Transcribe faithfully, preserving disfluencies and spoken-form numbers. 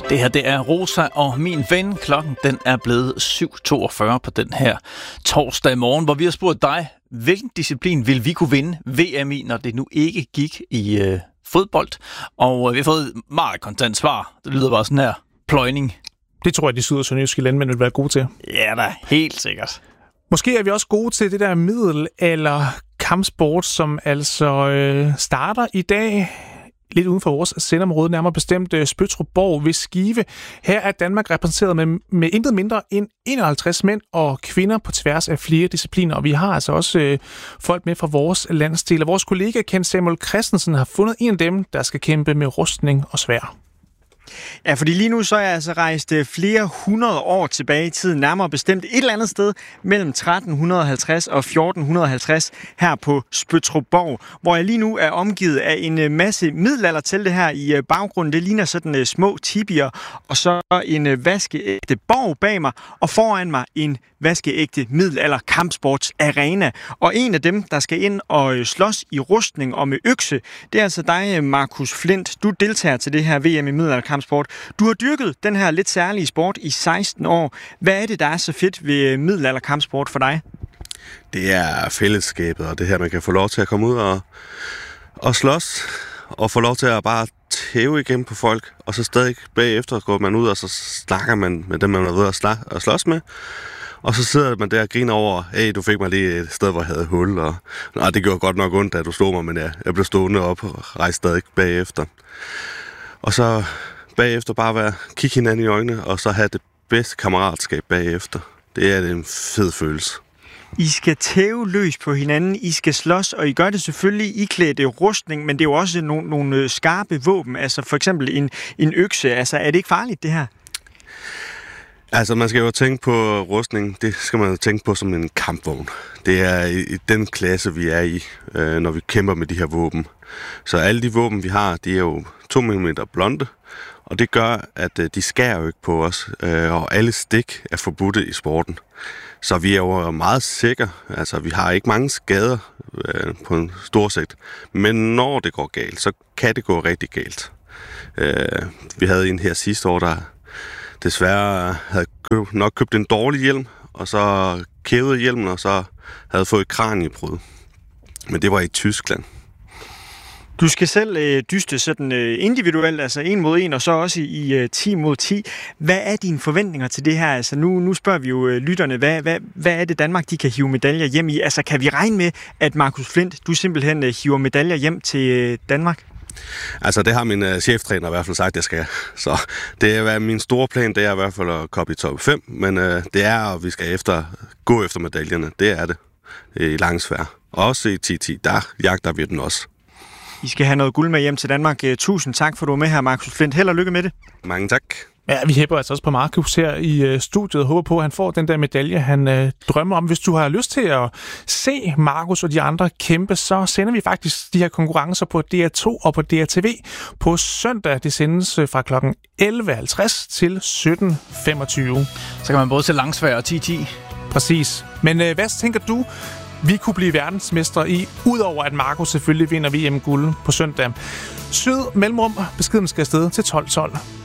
Det her, det er Rosa og min ven. Klokken den er blevet syv toogfyrre på den her torsdag morgen, hvor vi har spurgt dig, hvilken disciplin vil vi kunne vinde V M i, når det nu ikke gik i øh, fodbold. Og øh, vi har fået et meget kontant svar. Det lyder bare sådan her. Pløjning. Det tror jeg, de syd- og sønderjyske landmænd vil være gode til. Ja da, helt sikkert. Måske er vi også gode til det der middel- eller kampsport, som altså øh, starter i dag lidt uden for vores sendområde, nærmere bestemt øh, Spøttrup-Borg ved Skive. Her er Danmark repræsenteret med, med intet mindre end enoghalvtreds mænd og kvinder på tværs af flere discipliner. Og vi har altså også øh, folk med fra vores landsdel. Og vores kollega Ken Samuel Christensen har fundet en af dem, der skal kæmpe med rustning og sværd. Ja, fordi lige nu så er jeg altså rejst flere hundrede år tilbage i tiden, nærmere bestemt et eller andet sted mellem tretten halvtreds og fjorten halvtreds her på Spøttrup-Borg, hvor jeg lige nu er omgivet af en masse middelaldertelte her i baggrunden. Det ligner sådan små tibier, og så en vaskeægte borg bag mig, og foran mig en vaskeægte middelalder kampsportsarena. Og en af dem, der skal ind og slås i rustning og med økse, det er altså dig, Markus Flint. Du deltager til det her V M i middelalder kampsport. Du har dyrket den her lidt særlige sport i seksten år. Hvad er det, der er så fedt ved middelalder kampsport for dig? Det er fællesskabet, og det her, man kan få lov til at komme ud og, og slås, og få lov til at bare tæve igen på folk, og så stadig bagefter går man ud, og så snakker man med dem, man er ved at, sla- at slås med. Og så sidder man der og griner over, hey, du fik mig lige et sted, hvor jeg havde hul, og nej, det gjorde godt nok ondt, da du slog mig, men jeg, jeg blev stående op og rejste stadig bagefter. Og så bagefter bare være, kigge hinanden i øjnene, og så have det bedste kammeratskab bagefter. Det er en fed følelse. I skal tæve løs på hinanden, I skal slås, og I gør det selvfølgelig iklædt rustning, men det er jo også nogle, nogle skarpe våben, altså for eksempel en, en økse. Altså, er det ikke farligt, det her? Altså, man skal jo tænke på rustning, det skal man tænke på som en kampvogn. Det er i, i den klasse, vi er i, øh, når vi kæmper med de her våben. Så alle de våben, vi har, de er jo to millimeter blonde, og det gør, at øh, de skærer jo ikke på os, øh, og alle stik er forbudte i sporten. Så vi er jo meget sikre, altså vi har ikke mange skader øh, på en stor sigt, men når det går galt, så kan det gå rigtig galt. Øh, vi havde en her sidste år, der desværre havde køb, nok købt en dårlig hjelm, og så kævede hjelmen, og så havde fået kraniebrud. Men det var i Tyskland. Du skal selv øh, dyste sådan øh, individuelt, altså en mod en, og så også i øh, ti mod ti. Hvad er dine forventninger til det her? Altså nu, nu spørger vi jo øh, lytterne, hvad, hvad, hvad er det Danmark, de kan hive medaljer hjem i? Altså kan vi regne med, at Markus Flint, du simpelthen øh, hiver medaljer hjem til øh, Danmark? Altså det har min uh, cheftræner i hvert fald sagt, jeg skal. Så det er min store plan, det er i hvert fald at komme i top fem, men uh, det er, at vi skal efter, gå efter medaljerne. Det er det i langsvær. Også i ti ti, der jagter vi den også. I skal have noget guld med hjem til Danmark. Tusind tak, for du er med her, Markus Flint. Held og lykke med det. Mange tak. Ja, vi hæpper altså også på Markus her i øh, studiet og håber på, at han får den der medalje, han øh, drømmer om. Hvis du har lyst til at se Markus og de andre kæmpe, så sender vi faktisk de her konkurrencer på D R to og på D R T V på søndag. Det sendes øh, fra klokken elleve halvtreds til sytten femogtyve. Så kan man både se langsvær og ti ti. Præcis. Men øh, hvad tænker du, vi kunne blive verdensmester i, udover at Markus selvfølgelig vinder V M-guld på søndag? Syd mellemrum, beskeden skal afsted til tolv tolv.